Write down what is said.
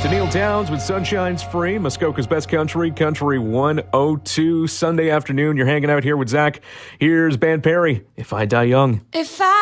To Neil Downs with Sunshine's Free, Muskoka's Best Country, Country 102. Sunday afternoon, you're hanging out here with Zach. Here's Ban Perry, If I Die Young. If I